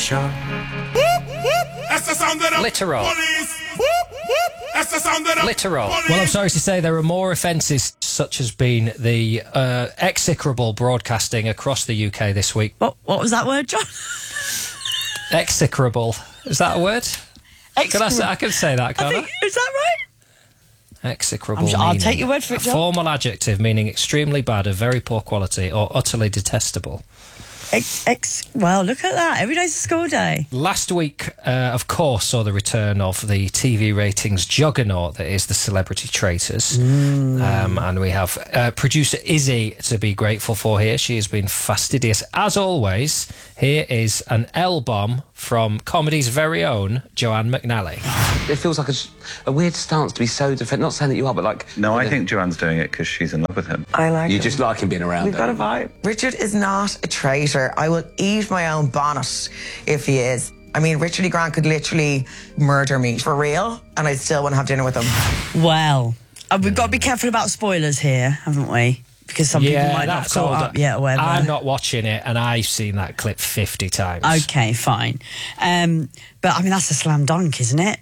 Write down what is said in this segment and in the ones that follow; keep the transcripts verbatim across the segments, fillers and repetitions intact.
Show. That's the sound of the Literal. police. That's the sound of the Literal. police. Well, I'm sorry to say there are more offences, such as being the uh, execrable broadcasting across the U K this week. What, what was that word, John? Execrable. Is that a word? Can I, say, I can say that, I can't I? think, is that right? Execrable I'm sure- I'll meaning. take your word for it, A John. formal adjective meaning extremely bad, of very poor quality, or utterly detestable. Ex, ex, well, look at that. Every day's a school day. Last week, uh, of course, saw the return of the T V ratings juggernaut that is the Celebrity Traitors. Mm. Um, and we have uh, producer Izzy to be grateful for here. She has been fastidious, as always. Here is an L-bomb from comedy's very own Joanne McNally. It feels like a, a weird stance to be so defensive. Not saying that you are, but like... No, I think Joanne's doing it because she's in love with him. I like You him. just like him being around. We've got a don't you? vibe. Richard is not a traitor. I will eat my own bonnet if he is. I mean, Richard E. Grant could literally murder me for real, and I'd still want to have dinner with him. Well, uh, we've got to be careful about spoilers here, haven't we? Because some people might not have that's caught all up that- yet or whatever. I'm not watching it, and I've seen that clip fifty times. Okay, fine. Um, but, I mean, that's a slam dunk, isn't it?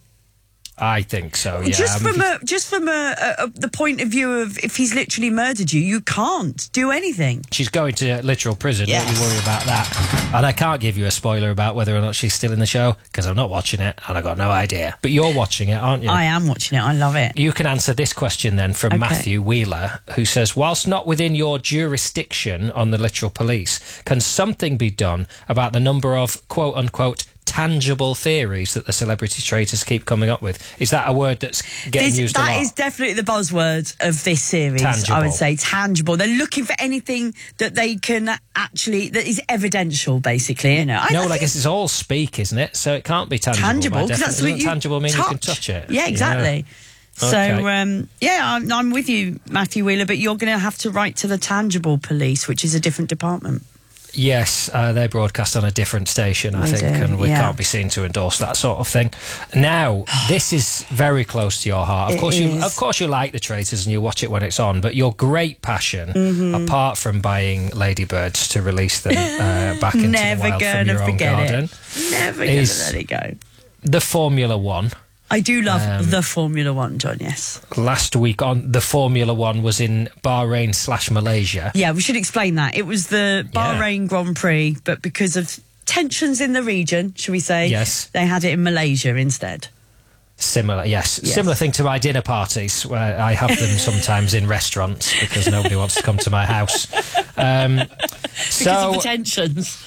I think so, yeah. just I mean, from a, just from a, a, a, the point of view of if he's literally murdered you, you can't do anything. she's going to literal prison, don't Yes. you worry about that. And I can't give you a spoiler about whether or not she's still in the show, because I'm not watching it, and I've got no idea. But you're watching it, aren't you? I am watching it. I love it. You can answer this question then from Okay. Matthew Wheeler, who says, whilst not within your jurisdiction on the literal police, can something be done about the number of quote-unquote tangible theories that the Celebrity Traitors keep coming up with? Is that a word that's getting This, used a lot? that is definitely the buzzword of this series. Tangible. I would say tangible. They're looking for anything that they can actually that is evidential, basically. You know, I, no, I well, I think guess it's all speak, isn't it? So it can't be tangible. tangible by because that's definition. what you Tangible means you can touch it. Yeah, exactly. So, Okay. um, yeah, I'm, I'm with you, Matthew Wheeler, but you're going to have to write to the tangible police, which is a different department. Yes, uh, they broadcast on a different station, I They think, do, and we yeah. can't be seen to endorse that sort of thing. Now, this is very close to your heart. Of It course, you, is. of course, you like the Traitors and you watch it when it's on. But your great passion, Mm-hmm. apart from buying ladybirds to release them uh, back into Never the wild from gonna your own forget garden, it. Never going to is- let it go. the Formula One. I do love Um, the Formula One, John, yes. Last week on the Formula One was in Bahrain slash Malaysia. Yeah, we should explain that. It was the Bahrain Grand Prix, but because of tensions in the region, shall we say, Yes. they had it in Malaysia instead. Similar, yes. Yes. Similar thing to my dinner parties, where I have them sometimes in restaurants because nobody wants to come to my house. Um, Because so, of the tensions.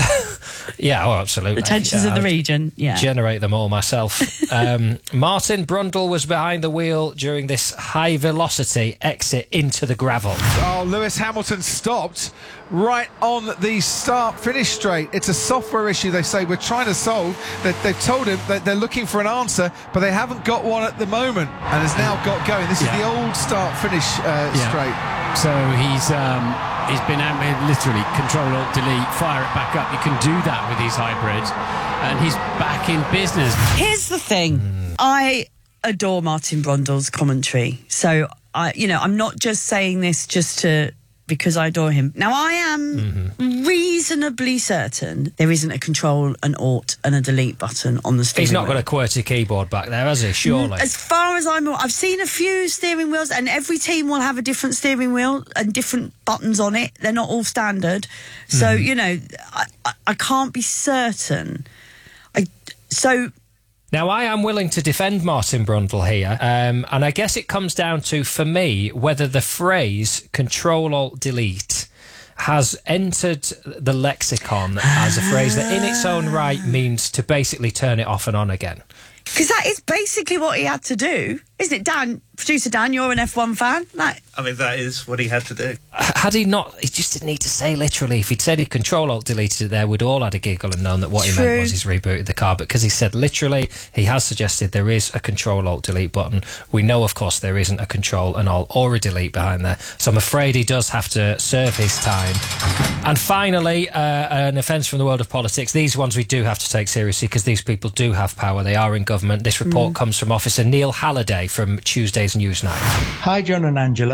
yeah, oh, absolutely. The tensions Yeah, of the I'd region, yeah. Generate them all myself. um, Martin Brundle was behind the wheel during this high-velocity exit into the gravel. Oh, Lewis Hamilton stopped right on the start-finish straight. It's a software issue, they say, we're trying to solve. They, they've told him that they're looking for an answer, but they haven't got one at the moment, and has now got going. This Yeah. is the old start-finish uh, Yeah. straight. So he's um, he's been out with literally Control Alt Delete, fire it back up. You can do that with his hybrid, and he's back in business. Here's the thing. I adore Martin Brundle's commentary. So, I, you know, I'm not just saying this just to because I adore him. Now, I am reasonably certain there isn't a Control, an Alt, and a Delete button on the steering He's not wheel. got a QWERTY keyboard back there, has he? Surely. As far as I'm, I've seen a few steering wheels, and every team will have a different steering wheel and different buttons on it. They're not all standard, so you know, I, I, I can't be certain. I so. Now, I am willing to defend Martin Brundle here, um, and I guess it comes down to, for me, whether the phrase Control-Alt-Delete has entered the lexicon as a phrase that in its own right means to basically turn it off and on again. Because that is basically what he had to do, isn't it, Dan? Producer Dan, you're an F one fan. Like, I mean, that is what he had to do. Had he not, he just didn't need to say literally. If he'd said he'd Control-Alt-Deleted it there, we'd all had a giggle and known that what he True. meant was he's rebooted the car. But because he said literally, he has suggested there is a Control-Alt-Delete button. We know, of course, there isn't a Control and Alt or a Delete behind there. So I'm afraid he does have to serve his time. And finally, uh, an offence from the world of politics. These ones we do have to take seriously because these people do have power. They are in government. This report Mm. comes from Officer Neil Halliday from Tuesday's Newsnight. Hi, John and Angela.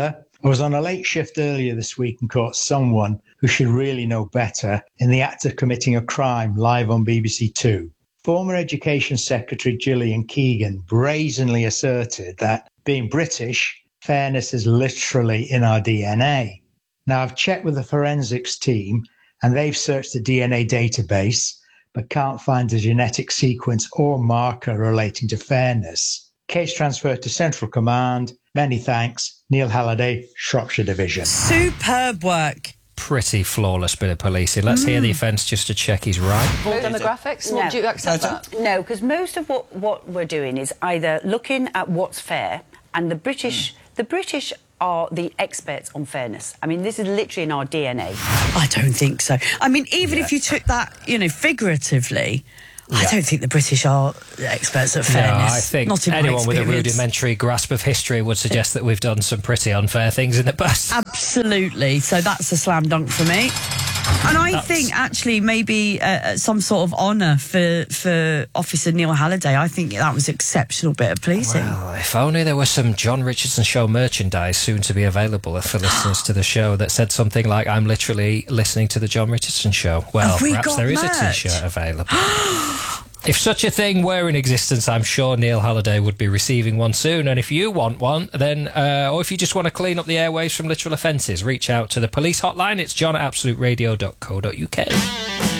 I was on a late shift earlier this week and caught someone who should really know better in the act of committing a crime live on B B C Two. Former Education Secretary Gillian Keegan brazenly asserted that, being British, fairness is literally in our D N A. Now, I've checked with the forensics team and they've searched the D N A database but can't find a genetic sequence or marker relating to fairness. Case transferred to Central Command. Many thanks. Neil Halliday, Shropshire Division. Superb work. Pretty flawless bit of policing. Let's mm. hear the offence just to check he's right. Full demographics? No. Do you accept that? No, because most of what, what we're doing is either looking at what's fair, and the British, mm. the British are the experts on fairness. I mean, this is literally in our D N A. I don't think so. I mean, even yeah. if you took that, you know, figuratively, yeah. I don't think the British are experts at fairness. No, I think Not in anyone with a experience. rudimentary grasp of history would suggest that we've done some pretty unfair things in the past. Absolutely. So that's a slam dunk for me. And I That's... think, actually, maybe uh, some sort of honour for, for Officer Neil Halliday. I think that was an exceptional bit of policing. Well, if only there was some John Richardson Show merchandise soon to be available for listeners to the show that said something like, I'm literally listening to the John Richardson Show. Well, we perhaps there is merch? a T-shirt available. If such a thing were in existence, I'm sure Neil Halliday would be receiving one soon. And if you want one, then, uh, or if you just want to clean up the airwaves from literal offences, reach out to the police hotline. It's john at absolute radio dot co dot uk.